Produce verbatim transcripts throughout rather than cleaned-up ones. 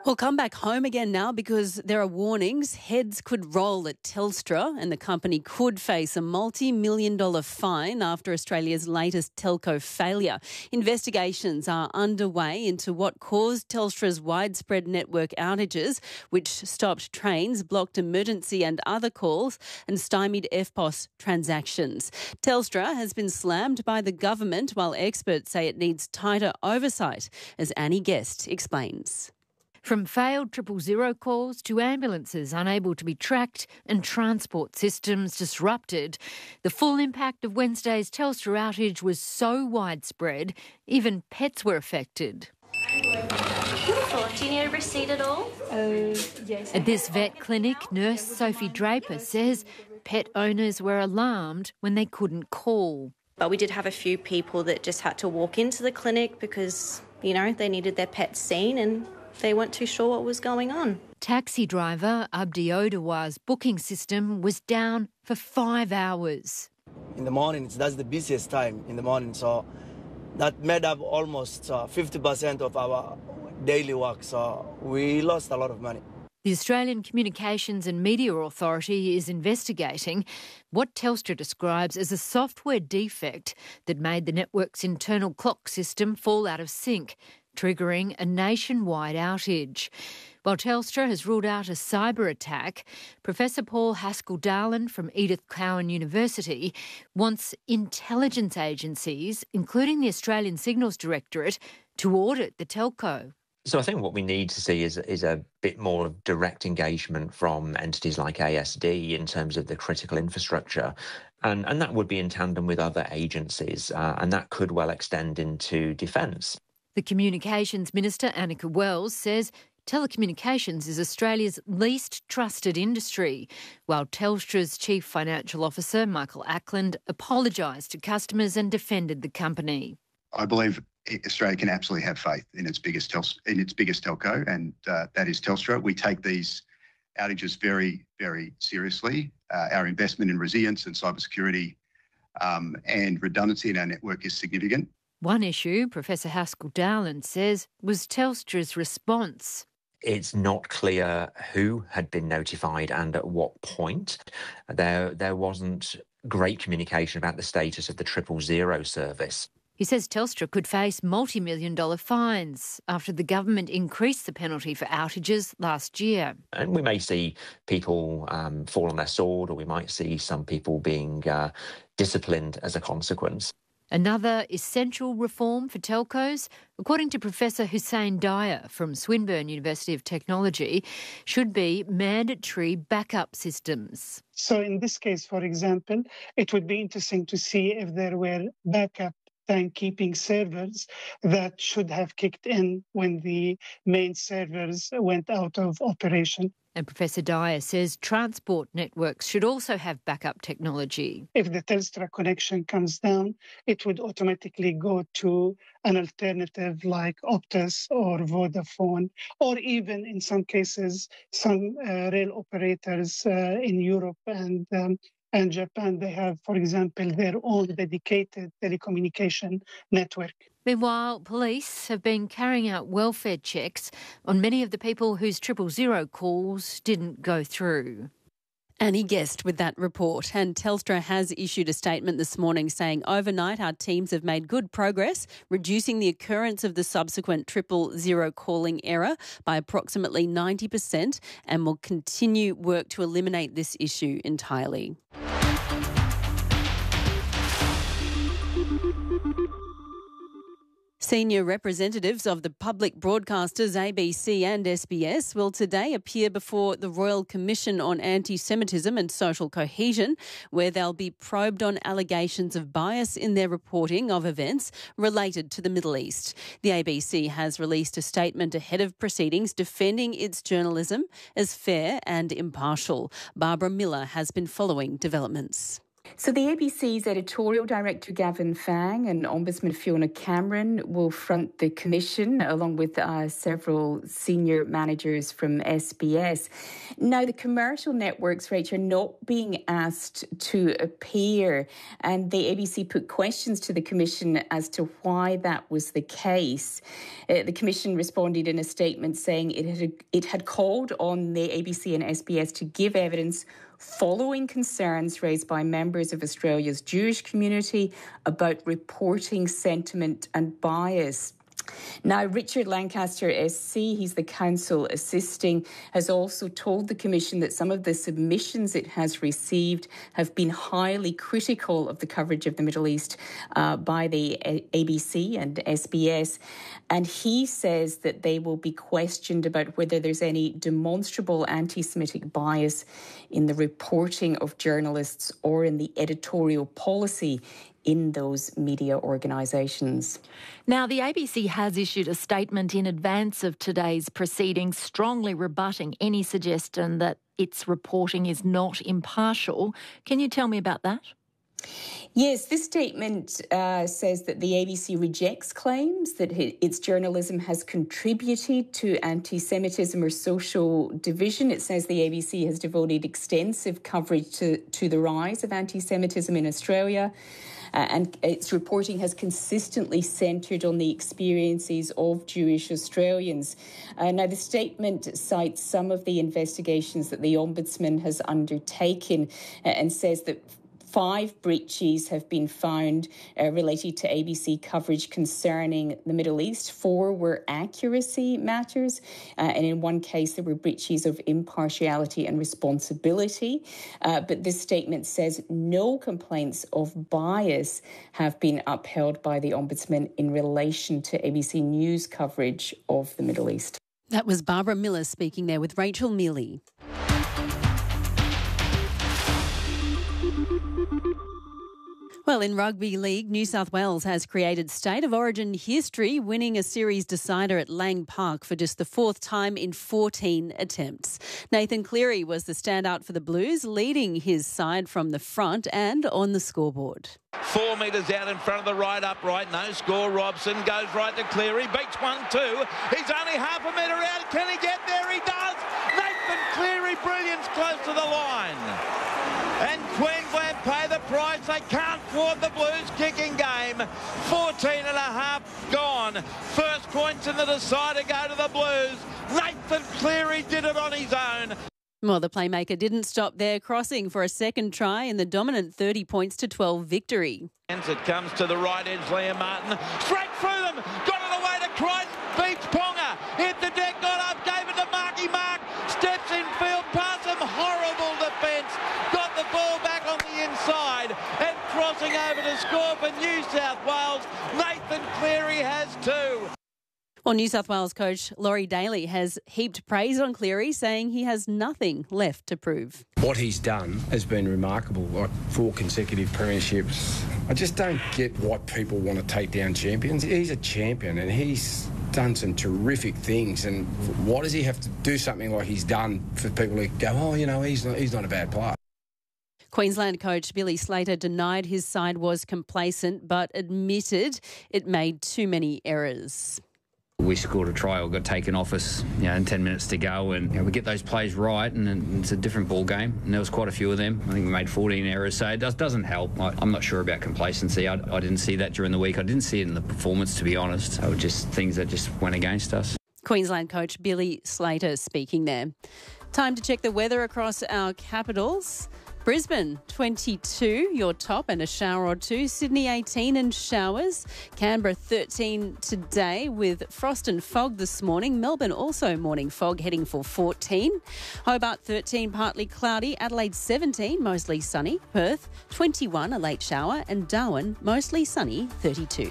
We'll come back home again now because there are warnings. Heads could roll at Telstra and the company could face a multi-million dollar fine after Australia's latest telco failure. Investigations are underway into what caused Telstra's widespread network outages, which stopped trains, blocked emergency and other calls and stymied E F P O S transactions. Telstra has been slammed by the government while experts say it needs tighter oversight, as Annie Guest explains. From failed triple zero calls to ambulances unable to be tracked and transport systems disrupted, the full impact of Wednesday's Telstra outage was so widespread, even pets were affected. Beautiful. Do you need a receipt at all? Uh, yes. At this vet clinic, nurse Sophie Draper says pet owners were alarmed when they couldn't call. But we did have a few people that just had to walk into the clinic because, you know, they needed their pets seen and they weren't too sure what was going on. Taxi driver Abdi Odawa's booking system was down for five hours. In the morning, that's the busiest time in the morning, so that made up almost uh, fifty percent of our daily work, so we lost a lot of money. The Australian Communications and Media Authority is investigating what Telstra describes as a software defect that made the network's internal clock system fall out of sync, triggering a nationwide outage. While Telstra has ruled out a cyber attack, Professor Paul Haskell-Darling from Edith Cowan University wants intelligence agencies, including the Australian Signals Directorate, to audit the telco. So I think what we need to see is, is a bit more of direct engagement from entities like A S D in terms of the critical infrastructure. And, and that would be in tandem with other agencies, uh, and that could well extend into defence. The Communications Minister, Annika Wells, says telecommunications is Australia's least trusted industry, while Telstra's Chief Financial Officer, Michael Ackland, apologised to customers and defended the company. I believe Australia can absolutely have faith in its biggest tel- in its biggest telco, and uh, that is Telstra. We take these outages very, very seriously. Uh, our investment in resilience and cybersecurity um, and redundancy in our network is significant. One issue, Professor Haskell-Darling says, was Telstra's response. It's not clear who had been notified and at what point. There, there wasn't great communication about the status of the triple zero service. He says Telstra could face multi-million dollar fines after the government increased the penalty for outages last year. And we may see people um, fall on their sword, or we might see some people being uh, disciplined as a consequence. Another essential reform for telcos, according to Professor Hussein Dyer from Swinburne University of Technology, should be mandatory backup systems. So in this case, for example, it would be interesting to see if there were backup timekeeping servers that should have kicked in when the main servers went out of operation. And Professor Dyer says transport networks should also have backup technology. If the Telstra connection comes down, it would automatically go to an alternative like Optus or Vodafone, or even in some cases, some uh, rail operators uh, in Europe and um, and Japan, they have, for example, their own dedicated telecommunication network. Meanwhile, police have been carrying out welfare checks on many of the people whose triple zero calls didn't go through. Annie Guest with that report. And Telstra has issued a statement this morning saying overnight our teams have made good progress, reducing the occurrence of the subsequent triple zero calling error by approximately ninety percent, and will continue work to eliminate this issue entirely. Senior representatives of the public broadcasters A B C and S B S will today appear before the Royal Commission on Anti-Semitism and Social Cohesion, where they'll be probed on allegations of bias in their reporting of events related to the Middle East. The A B C has released a statement ahead of proceedings defending its journalism as fair and impartial. Barbara Miller has been following developments. So the A B C's editorial director Gavin Fang and Ombudsman Fiona Cameron will front the commission along with uh, several senior managers from S B S. Now, the commercial networks, Rach, are not being asked to appear, and the A B C put questions to the commission as to why that was the case. Uh, the commission responded in a statement saying it had it had called on the A B C and S B S to give evidence following concerns raised by members of Australia's Jewish community about reporting sentiment and bias. Now, Richard Lancaster S C, he's the counsel assisting, has also told the Commission that some of the submissions it has received have been highly critical of the coverage of the Middle East uh, by the A B C and S B S. And he says that they will be questioned about whether there's any demonstrable anti-Semitic bias in the reporting of journalists or in the editorial policy in those media organisations. Now, the A B C has issued a statement in advance of today's proceedings strongly rebutting any suggestion that its reporting is not impartial. Can you tell me about that? Yes, this statement uh, says that the A B C rejects claims that its journalism has contributed to anti-Semitism or social division. It says the A B C has devoted extensive coverage to, to the rise of anti-Semitism in Australia. Uh, and its reporting has consistently centred on the experiences of Jewish Australians. Uh, now, the statement cites some of the investigations that the Ombudsman has undertaken uh, and says that Five breaches have been found uh, related to A B C coverage concerning the Middle East. Four were accuracy matters, uh, and in one case there were breaches of impartiality and responsibility. Uh, but this statement says no complaints of bias have been upheld by the Ombudsman in relation to A B C News coverage of the Middle East. That was Barbara Miller speaking there with Rachel Mealy. Well, in Rugby League, New South Wales has created State of Origin history, winning a series decider at Lang Park for just the fourth time in fourteen attempts. Nathan Cleary was the standout for the Blues, leading his side from the front and on the scoreboard. Four metres out in front of the right upright. No score. Robson goes right to Cleary. Beats one, two. He's only half a metre out. Can he get there? He does. Nathan Cleary, brilliance close to the line. And Queensland pay the price. They can't thwart the Blues kicking game. fourteen and a half gone. First points in the decider go to the Blues. Nathan Cleary did it on his own. Well, the playmaker didn't stop there, crossing for a second try in the dominant thirty points to twelve victory. As it comes to the right edge, Liam Martin. Straight through them. Got it away to Crichton. Beats Ponga. Hit the deck, got up, gave it to Marky Mark. Steps in field, past him. Horrible defence. Got the ball back on the inside. And crossing over to score for New South Wales. Nathan Cleary has two. Well, New South Wales coach Laurie Daly has heaped praise on Cleary, saying he has nothing left to prove. What he's done has been remarkable, like four consecutive premierships. I just don't get what people want to take down champions. He's a champion and he's done some terrific things, and why does he have to do something like he's done for people who go, oh, you know, he's not, he's not a bad player? Queensland coach Billy Slater denied his side was complacent, but admitted it made too many errors. We scored a try or got taken off us, you know, in ten minutes to go, and you know, we get those plays right, and it's a different ball game. And there was quite a few of them. I think we made fourteen errors, so it does, doesn't help. I, I'm not sure about complacency. I, I didn't see that during the week. I didn't see it in the performance, to be honest. They were just things that just went against us. Queensland coach Billy Slater speaking there. Time to check the weather across our capitals. Brisbane, twenty-two, your top, and a shower or two. Sydney, eighteen and showers. Canberra, thirteen today with frost and fog this morning. Melbourne, also morning fog, heading for fourteen. Hobart, thirteen, partly cloudy. Adelaide, seventeen, mostly sunny. Perth, twenty-one, a late shower. And Darwin, mostly sunny, thirty-two.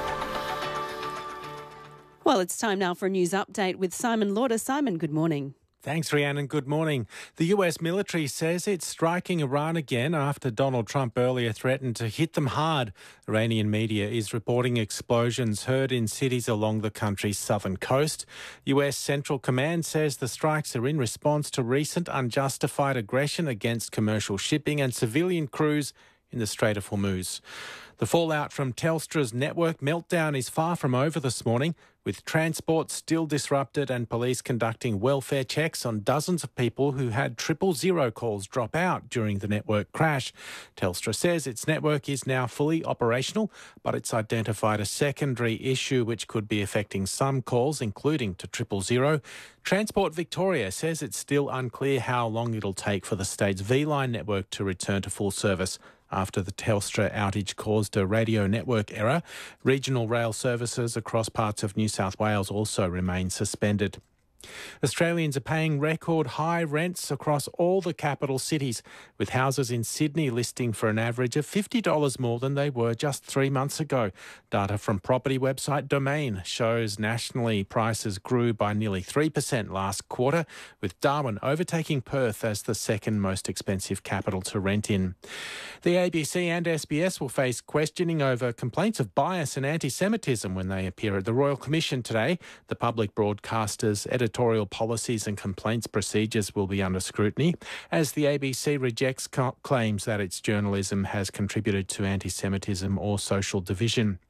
Well, it's time now for a news update with Simon Lauder. Simon, good morning. Thanks, Rhiannon. Good morning. The U S military says it's striking Iran again after Donald Trump earlier threatened to hit them hard. Iranian media is reporting explosions heard in cities along the country's southern coast. U S Central Command says the strikes are in response to recent unjustified aggression against commercial shipping and civilian crews in the Strait of Hormuz. The fallout from Telstra's network meltdown is far from over this morning, with transport still disrupted and police conducting welfare checks on dozens of people who had triple zero calls drop out during the network crash. Telstra says its network is now fully operational, but it's identified a secondary issue which could be affecting some calls, including to triple zero. Transport Victoria says it's still unclear how long it'll take for the state's V-Line network to return to full service after the Telstra outage caused a radio network error. Regional rail services across parts of New South Wales also remain suspended. Australians are paying record high rents across all the capital cities, with houses in Sydney listing for an average of fifty dollars more than they were just three months ago. Data from property website Domain shows nationally prices grew by nearly three percent last quarter, with Darwin overtaking Perth as the second most expensive capital to rent in. The A B C and S B S will face questioning over complaints of bias and anti-Semitism when they appear at the Royal Commission today. The public broadcaster's editorial policies and complaints procedures will be under scrutiny as the A B C rejects co- claims that its journalism has contributed to anti-Semitism or social division.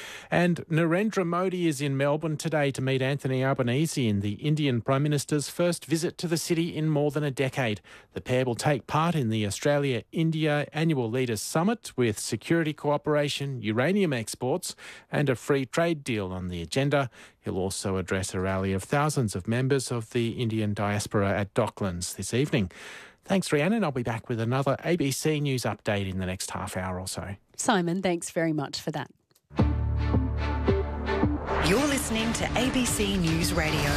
And Narendra Modi is in Melbourne today to meet Anthony Albanese in the Indian Prime Minister's first visit to the city in more than a decade. The pair will take part in the Australia-India Annual Leaders Summit with security cooperation, uranium exports and a free trade deal on the agenda. He'll also address a rally of thousands of members of the Indian diaspora at Docklands this evening. Thanks, Rhiannon. I'll be back with another A B C News update in the next half hour or so. Simon, thanks very much for that. You're listening to A B C News Radio.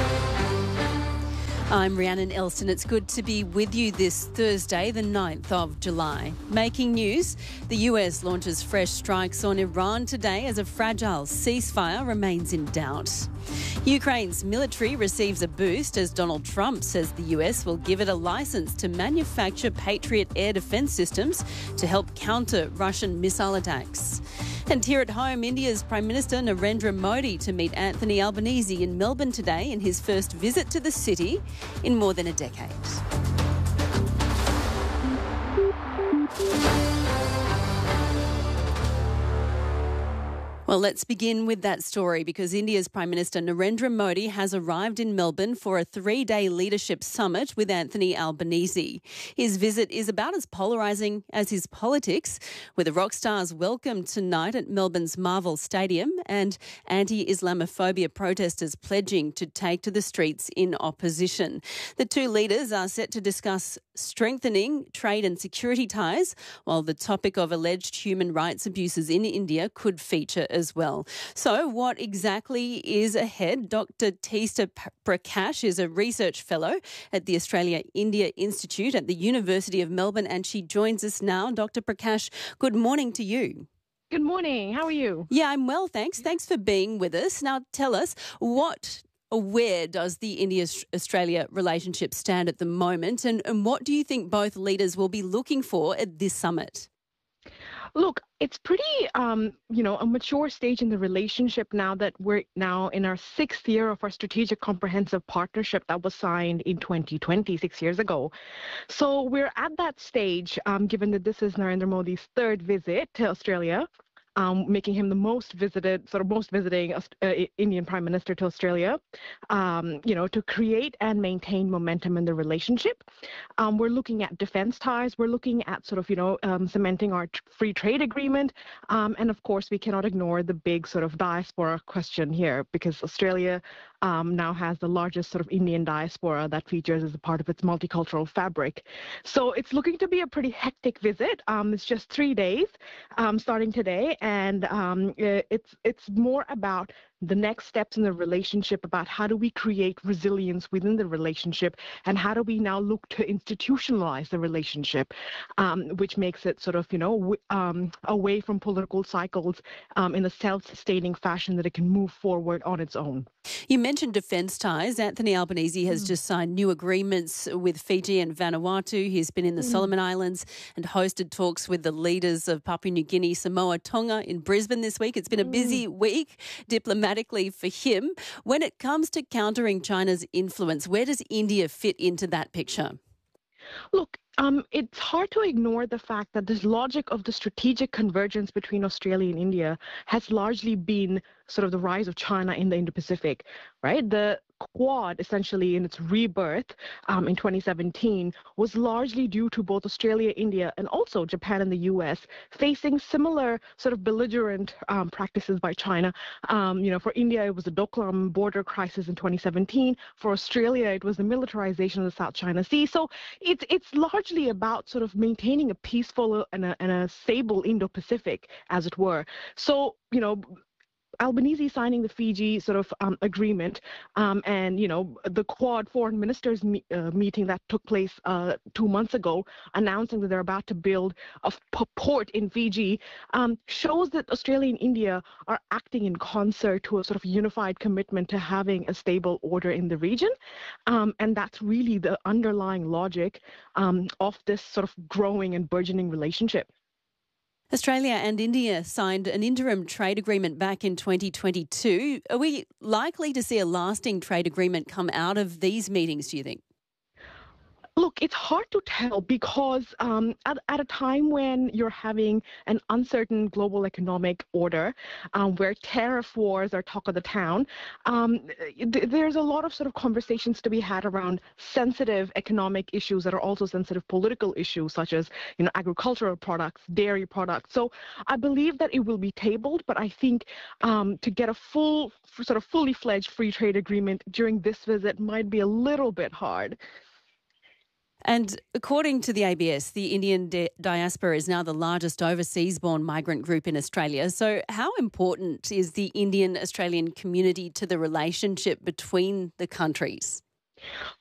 I'm Rhiannon Elston. It's good to be with you this Thursday, the ninth of July. Making news, the U S launches fresh strikes on Iran today as a fragile ceasefire remains in doubt. Ukraine's military receives a boost as Donald Trump says the U S will give it a licence to manufacture Patriot air defence systems to help counter Russian missile attacks. And here at home, India's Prime Minister Narendra Modi to meet Anthony Albanese in Melbourne today in his first visit to the city in more than a decade. Well, let's begin with that story because India's Prime Minister Narendra Modi has arrived in Melbourne for a three-day leadership summit with Anthony Albanese. His visit is about as polarising as his politics, with the rock stars welcomed tonight at Melbourne's Marvel Stadium and anti-Islamophobia protesters pledging to take to the streets in opposition. The two leaders are set to discuss strengthening trade and security ties, while the topic of alleged human rights abuses in India could feature as well. So what exactly is ahead? Doctor Teesta Prakash is a research fellow at the Australia-India Institute at the University of Melbourne, and she joins us now. Doctor Prakash, good morning to you. Good morning. How are you? Yeah, I'm well, thanks. Thanks for being with us. Now tell us, what or where does the India-Australia relationship stand at the moment, and, and what do you think both leaders will be looking for at this summit? Look, it's pretty, um, you know, a mature stage in the relationship now that we're now in our sixth year of our strategic comprehensive partnership that was signed in twenty twenty, six years ago. So we're at that stage, um, given that this is Narendra Modi's third visit to Australia. Um, making him the most visited, sort of most visiting uh, Indian Prime Minister to Australia, um, you know, to create and maintain momentum in the relationship. Um, we're looking at defense ties. We're looking at sort of, you know, um, cementing our t- free trade agreement. Um, and of course, we cannot ignore the big sort of diaspora question here, because Australia um, now has the largest sort of Indian diaspora that features as a part of its multicultural fabric. So it's looking to be a pretty hectic visit. Um, it's just three days um, starting today. And um, it's it's more about the next steps in the relationship, about how do we create resilience within the relationship, and how do we now look to institutionalize the relationship, um, which makes it sort of, you know, w- um, away from political cycles um, in a self-sustaining fashion that it can move forward on its own. You mentioned defence ties. Anthony Albanese has mm. just signed new agreements with Fiji and Vanuatu. He's been in the mm. Solomon Islands and hosted talks with the leaders of Papua New Guinea, Samoa, Tonga in Brisbane this week. It's been a busy mm. week diplomatically for him. When it comes to countering China's influence, where does India fit into that picture? Look, um, it's hard to ignore the fact that this logic of the strategic convergence between Australia and India has largely been sort of the rise of China in the Indo-Pacific, right? The Quad, essentially, in its rebirth um, in twenty seventeen, was largely due to both Australia, India, and also Japan and the U S facing similar sort of belligerent um, practices by China. Um, you know, for India, it was the Doklam border crisis in twenty seventeen. For Australia, it was the militarization of the South China Sea. So it's it's largely about sort of maintaining a peaceful and a, and a stable Indo-Pacific, as it were. So, you know, Albanese signing the Fiji sort of um, agreement um, and, you know, the Quad foreign ministers me- uh, meeting that took place uh, two months ago, announcing that they're about to build a p- port in Fiji, um, shows that Australia and India are acting in concert to a sort of unified commitment to having a stable order in the region. Um, and that's really the underlying logic um, of this sort of growing and burgeoning relationship. Australia and India signed an interim trade agreement back in twenty twenty-two. Are we likely to see a lasting trade agreement come out of these meetings, do you think? Look, it's hard to tell because um, at, at a time when you're having an uncertain global economic order, um, where tariff wars are talk of the town, um, th- there's a lot of sort of conversations to be had around sensitive economic issues that are also sensitive political issues, such as, you know, agricultural products, dairy products. So I believe that it will be tabled, but I think um, to get a full, sort of fully fledged free trade agreement during this visit might be a little bit hard. And according to the A B S, the Indian di- diaspora is now the largest overseas-born migrant group in Australia. So how important is the Indian-Australian community to the relationship between the countries?